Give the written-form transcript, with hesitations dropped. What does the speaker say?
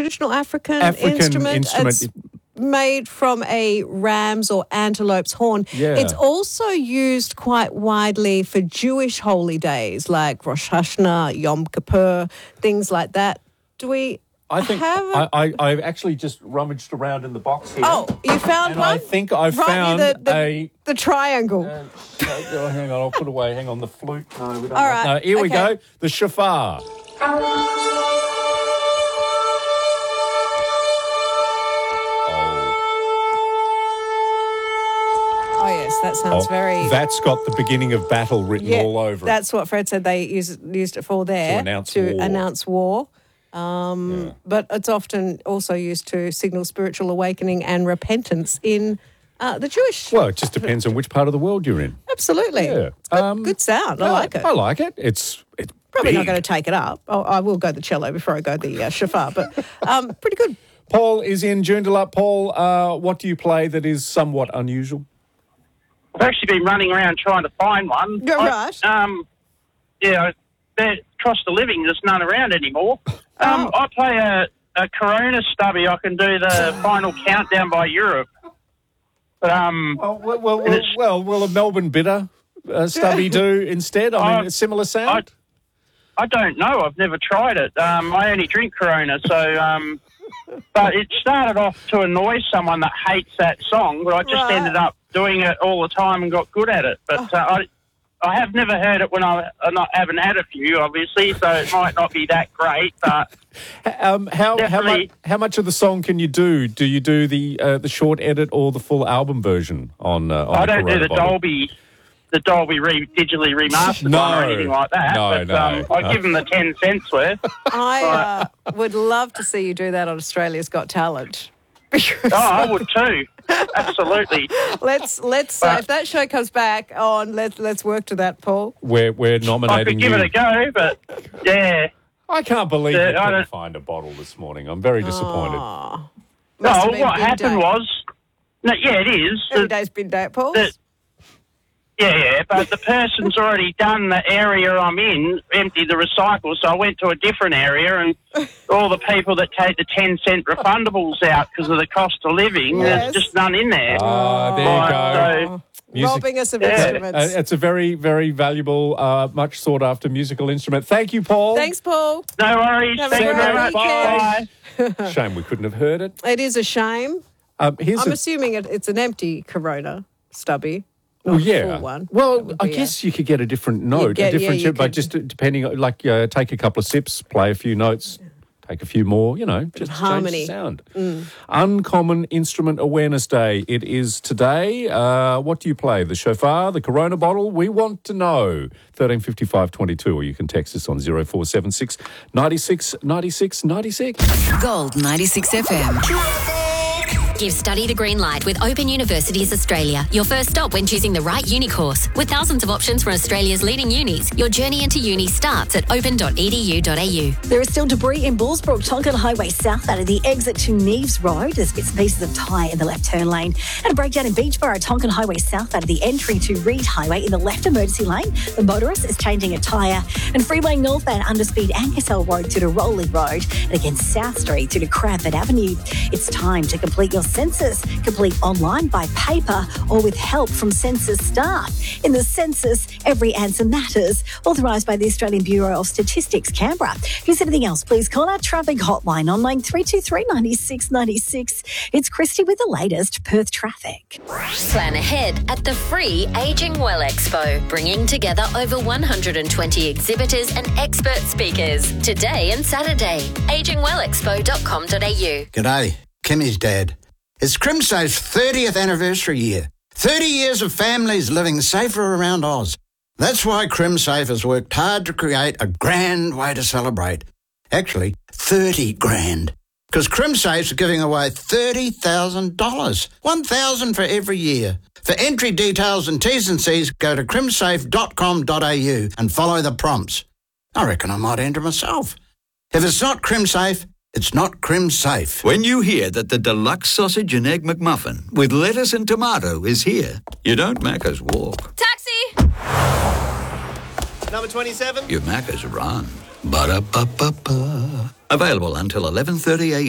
Aboriginal African instrument. It's made from a ram's or antelope's horn. Yeah. It's also used quite widely for Jewish holy days like Rosh Hashanah, Yom Kippur, things like that. I think I've actually just rummaged around in the box here. Oh, you found one? I think I found the triangle. Hang on, I'll put away. Hang on, the flute. No, we don't. All right. No, here we go. The shofar. Oh, yes, that sounds very... That's got the beginning of battle written all over it. That's what Fred said they used it for there. To announce war. But it's often also used to signal spiritual awakening and repentance in the Jewish... Well, it just depends on which part of the world you're in. Absolutely. Yeah. It's good sound. I like it. I like it. It's probably big. not going to take it up. I will go the cello before I go the shofar, but pretty good. Paul is in Joondalup. Paul, what do you play that is somewhat unusual? I've actually been running around trying to find one. You're right. Across the living, there's none around anymore. I play a Corona stubby. I can do the final countdown by Europe. But, will a Melbourne bitter stubby do instead? I mean, a similar sound? I don't know. I've never tried it. I only drink Corona, so... but it started off to annoy someone that hates that song, but I just ended up doing it all the time and got good at it. But I have never heard it when I haven't had a few, obviously, so it might not be that great. But how much of the song can you do? Do you do the short edit or the full album version on I don't do the Dolby digitally remastered one or anything like that. I give them the 10 cents worth. I would love to see you do that on Australia's Got Talent. I would too. Absolutely. Let's if that show comes back on, let's work to that, Paul. We're nominating I could give it a go, but yeah. I can't believe you couldn't find a bottle this morning. I'm very disappointed. What happened was... No, yeah, it is. Every day's bin day, Paul. But the person's already done the area I'm in, emptied the recycle, so I went to a different area and all the people that take the 10-cent refundables out because of the cost of living, there's just none in there. There you go. Robbing us of instruments. It's a very, very valuable, much sought-after musical instrument. Thank you, Paul. Thanks, Paul. No worries. Thank you very much. Bye. Shame we couldn't have heard it. It is a shame. I'm assuming it's an empty Corona stubby. Well, yeah. Full one. Well, I guess you could get a different note, but just depending, take a couple of sips, play a few notes, take a few more, just harmony. Change the sound. Uncommon Instrument Awareness Day. It is today. What do you play? The shofar, the Corona bottle? We want to know. 135522, or you can text us on 0476 96 96 96. Gold 96 FM. Give study the green light with Open Universities Australia. Your first stop when choosing the right uni course. With thousands of options from Australia's leading unis, your journey into uni starts at open.edu.au. There is still debris in Bullsbrook, Tonkin Highway South out of the exit to Neves Road. There's bits and pieces of tyre in the left turn lane. And a breakdown in Beachborough, Tonkin Highway South out of the entry to Reed Highway in the left emergency lane. The motorist is changing a tyre. And Freeway northbound underspeed Ankersell Road to Rowley Road. And again, South Street to Cranford Avenue. It's time to complete your census. Complete online, by paper, or with help from census staff. In the census, every answer matters. Authorised by the Australian Bureau of Statistics, Canberra. If there's anything else, please call our traffic hotline on 9323 96 96. It's Christy with the latest Perth traffic. Plan ahead at the free Ageing Well Expo, bringing together over 120 exhibitors and expert speakers today and Saturday. agingwellexpo.com.au. G'day, Kimmy's dad. It's CrimSafe's 30th anniversary year. 30 years of families living safer around Oz. That's why CrimSafe has worked hard to create a grand way to celebrate. Actually, 30 grand. Because CrimSafe's giving away $30,000. $1,000 for every year. For entry details and T's and C's, go to crimsafe.com.au and follow the prompts. I reckon I might enter myself. If it's not CrimSafe, it's not CrimSafe. When you hear that the deluxe sausage and egg McMuffin with lettuce and tomato is here, you don't Macca's walk. Taxi! Number 27. You Macca's run. Ba-da-ba-ba-ba. Available until 11:30 a.m.